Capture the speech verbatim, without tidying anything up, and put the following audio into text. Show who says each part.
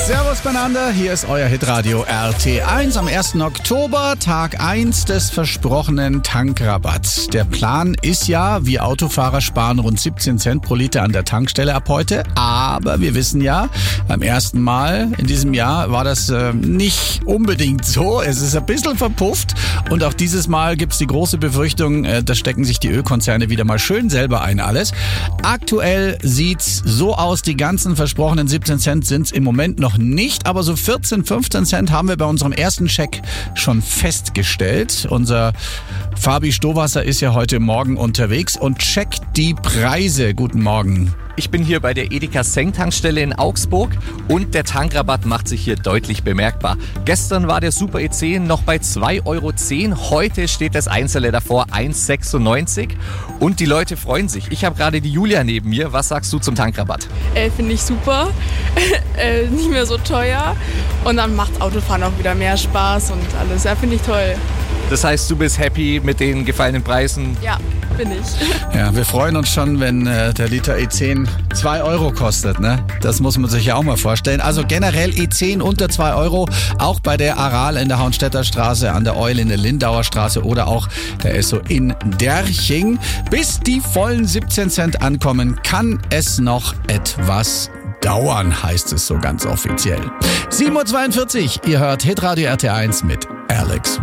Speaker 1: Servus beieinander, hier ist euer Hitradio R T eins am ersten Oktober, Tag eins des versprochenen Tankrabatts. Der Plan ist ja, wir Autofahrer sparen rund siebzehn Cent pro Liter an der Tankstelle ab heute, aber wir wissen ja, beim ersten Mal in diesem Jahr war das äh, nicht unbedingt so. Es ist ein bisschen verpufft und auch dieses Mal gibt es die große Befürchtung, äh, da stecken sich die Ölkonzerne wieder mal schön selber ein alles. Aktuell sieht's so aus, die ganzen versprochenen siebzehn Cent sind's im Moment noch nicht, aber so vierzehn, fünfzehn Cent haben wir bei unserem ersten Check schon festgestellt. Unser Fabi Stowasser ist ja heute Morgen unterwegs und checkt die Preise. Guten Morgen.
Speaker 2: Ich bin hier bei der Edeka Seng-Tankstelle in Augsburg und der Tankrabatt macht sich hier deutlich bemerkbar. Gestern war der Super E zehn noch bei zwei Euro zehn, heute steht das Einzelne davor eins sechsundneunzig und die Leute freuen sich. Ich habe gerade die Julia neben mir. Was sagst du zum Tankrabatt?
Speaker 3: Äh, Finde ich super, äh, nicht mehr so teuer und dann macht Autofahren auch wieder mehr Spaß und alles. Ja, finde ich toll.
Speaker 2: Das heißt, du bist happy mit den gefallenen Preisen?
Speaker 3: Ja, bin ich.
Speaker 1: Ja, wir freuen uns schon, wenn äh, der Liter E zehn zwei Euro kostet, ne? Das muss man sich ja auch mal vorstellen. Also generell E zehn unter zwei Euro, auch bei der Aral in der Hauenstädter Straße, an der Eul in der Lindauer Straße oder auch der Esso in Derching. Bis die vollen siebzehn Cent ankommen, kann es noch etwas dauern, heißt es so ganz offiziell. sieben Uhr zweiundvierzig, ihr hört Hitradio R T eins mit Alex